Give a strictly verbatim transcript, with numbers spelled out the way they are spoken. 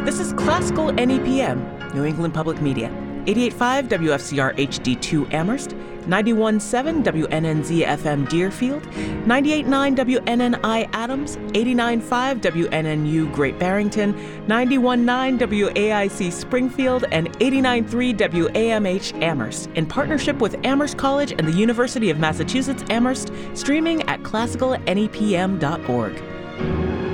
This is Classical N E P M, New England Public Media. eighty-eight point five W F C R H D two Amherst, ninety-one point seven W N N Z F M Deerfield, ninety-eight point nine W N N I Adams, eighty-nine point five W N N U Great Barrington, ninety-one point nine W A I C Springfield, and eighty-nine point three W A M H Amherst, in partnership with Amherst College and the University of Massachusetts Amherst, streaming at classical N E P M dot org.